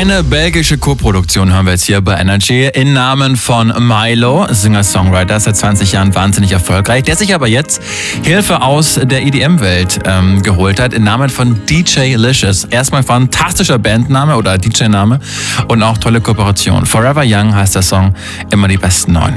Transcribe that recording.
Eine belgische Co-Produktion hören wir jetzt hier bei Energy im Namen von Milo, Singer-Songwriter, seit 20 Jahren wahnsinnig erfolgreich, der sich aber jetzt Hilfe aus der EDM-Welt geholt hat, im Namen von DJ Licious. Erstmal fantastischer Bandname oder DJ-Name und auch tolle Kooperation. Forever Young heißt der Song, immer die besten 9.